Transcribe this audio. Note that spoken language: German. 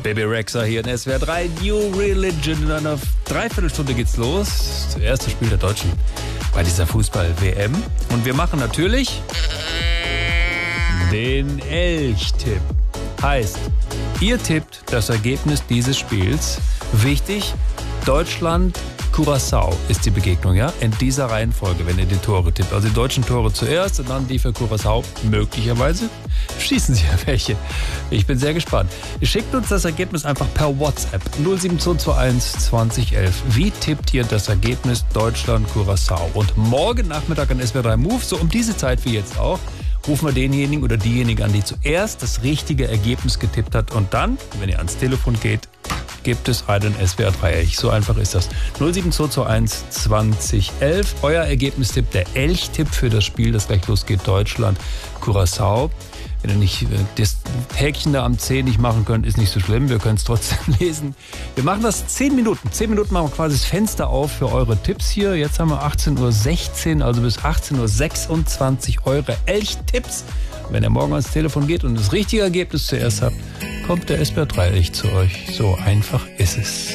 Bebe Rexha hier in SWR 3, New Religion. In einer Dreiviertelstunde geht's los. Das erste Spiel der Deutschen bei dieser Fußball-WM. Und wir machen natürlich den Elchtipp. Heißt, ihr tippt das Ergebnis dieses Spiels. Wichtig, Deutschland, Curaçao ist die Begegnung, ja? In dieser Reihenfolge, wenn ihr die Tore tippt. Also die deutschen Tore zuerst und dann die für Curaçao. Möglicherweise schießen sie ja welche. Ich bin sehr gespannt. Schickt uns das Ergebnis einfach per WhatsApp 07221 2011. Wie tippt ihr das Ergebnis Deutschland, Curaçao? Und morgen Nachmittag an SWR 3 Move, so um diese Zeit wie jetzt auch, rufen wir denjenigen oder diejenige an, die zuerst das richtige Ergebnis getippt hat. Und dann, wenn ihr ans Telefon geht, gibt es einen SWR 3 Elch. So einfach ist das. 07221 2011. Euer Ergebnistipp, der Elchtipp für das Spiel, das gleich losgeht, Deutschland, Curaçao. Wenn ihr nicht das Häkchen da am C nicht machen könnt, ist nicht so schlimm. Wir können es trotzdem lesen. Wir machen das 10 Minuten. 10 Minuten machen wir quasi das Fenster auf für eure Tipps hier. Jetzt haben wir 18.16 Uhr, also bis 18.26 Uhr eure Elchtipps. Wenn ihr morgen ans Telefon geht und das richtige Ergebnis zuerst habt, kommt der SWR 3 Elch zu euch. So einfach ist es.